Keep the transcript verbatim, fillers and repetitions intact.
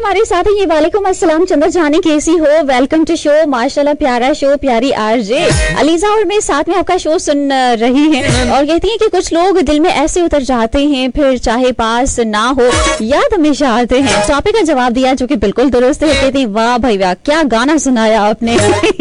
हमारे साथ है ये। वालेकुम अस्सलाम चंद्र जानी, कैसी हो? Welcome to show. माशाल्लाह प्यारा शो, प्यारी आरजे अलीजा और मैं साथ में आपका शो सुन रही हैं और कहती हैं कि कुछ लोग दिल में ऐसे उतर जाते हैं, फिर चाहे पास ना हो याद हमेशा आते हैं। टॉपिक का जवाब दिया जो कि बिल्कुल दुरुस्त है। कहते हैं वाह भाई वाह, क्या गाना सुनाया आपने।